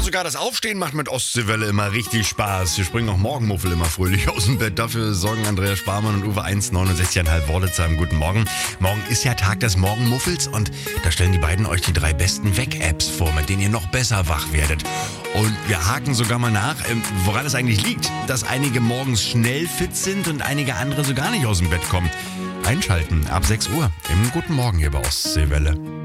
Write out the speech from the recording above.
sogar das Aufstehen macht mit Ostseewelle immer richtig Spaß. Wir springen auch Morgenmuffel immer fröhlich aus dem Bett. Dafür sorgen Andreas Sparmann und Uwe 1,69,5 Worte zu einem guten Morgen. Morgen ist ja Tag des Morgenmuffels und da stellen die beiden euch die 3 besten Weck-Apps vor, mit denen ihr noch besser wach werdet. Und wir haken sogar mal nach, woran es eigentlich liegt, dass einige morgens schnell fit sind und einige andere so gar nicht aus dem Bett kommen. Einschalten ab 6 Uhr im Guten Morgen hier bei Ostseewelle.